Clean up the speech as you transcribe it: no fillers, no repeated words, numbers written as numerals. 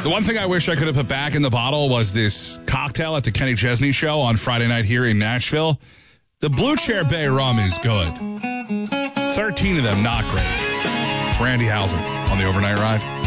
The one thing I wish I could have put back in the bottle was this cocktail at the Kenny Chesney show on Friday night here in Nashville. The Blue Chair Bay rum is good. 13 of them not great. It's Randy Hauser on the Overnight Ride.